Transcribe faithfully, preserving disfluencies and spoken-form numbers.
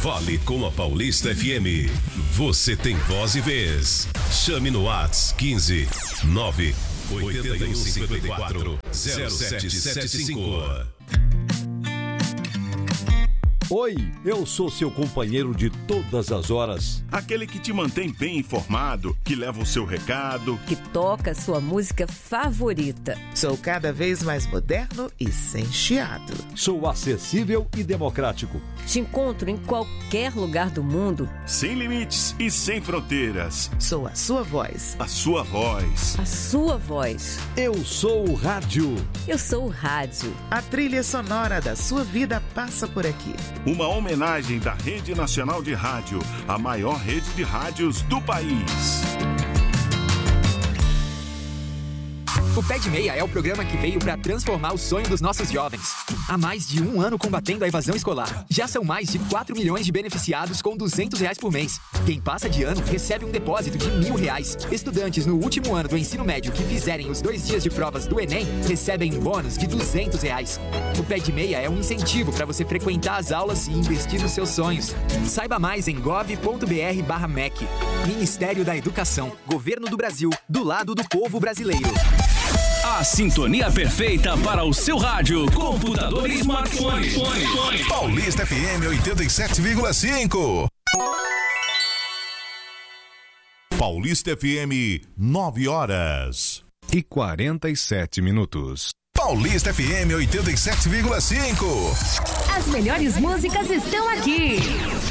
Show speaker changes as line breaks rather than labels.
Fale com a Paulista F M. Você tem voz e vez. Chame no WhatsApp quinze nove oito um cinco quatro zero sete sete cinco.
Oi, eu sou seu companheiro de todas as horas.
Aquele que te mantém bem informado, que leva o seu recado,
que toca sua música favorita.
Sou cada vez mais moderno e sem chiado.
Sou acessível e democrático.
Te encontro em qualquer lugar do mundo.
Sem limites e sem fronteiras.
Sou a sua voz.
A sua voz.
A sua voz.
Eu sou o rádio.
Eu sou o rádio.
A trilha sonora da sua vida passa por aqui.
Uma homenagem da Rede Nacional de Rádio, a maior rede de rádios do país.
O Pé de Meia é o programa que veio para transformar o sonho dos nossos jovens. Há mais de um ano combatendo a evasão escolar. Já são mais de quatro milhões de beneficiados com duzentos reais por mês. Quem passa de ano recebe um depósito de mil reais. Estudantes no último ano do ensino médio que fizerem os dois dias de provas do Enem recebem um bônus de duzentos reais. O Pé de Meia é um incentivo para você frequentar as aulas e investir nos seus sonhos. Saiba mais em gov ponto br barra M E C. Ministério da Educação. Governo do Brasil. Do lado do povo brasileiro.
A sintonia perfeita para o seu rádio, computador e smartphone.
Paulista F M oitenta e sete vírgula cinco. Paulista F M, nove horas
e quarenta e sete minutos.
Paulista F M oitenta e sete vírgula cinco.
As melhores músicas estão aqui.